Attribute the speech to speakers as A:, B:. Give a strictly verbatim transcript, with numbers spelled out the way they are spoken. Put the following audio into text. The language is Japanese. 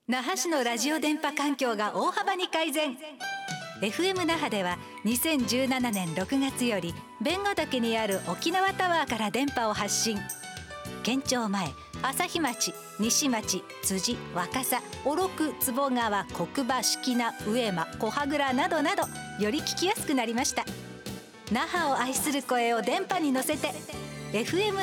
A: 那覇市のラジオ電波環境が大幅に改善。 エフエム 那覇ではにせんじゅうななねんろくがつより弁ヶ岳にある沖縄タワーから電波を発信。県庁前、朝日町、西町、辻、若狭、小禄、坪川、国場、敷名、上間、小羽倉などなど、より聞きやすくなりました。那覇を愛する声を電波に乗せて エフエム